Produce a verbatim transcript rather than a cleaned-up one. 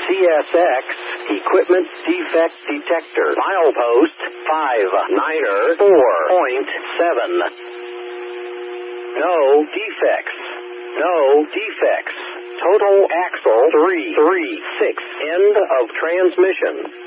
C S X, Equipment Defect Detector. Milepost five niner four point seven. No defects. No defects. Total axle three three six. End of transmission.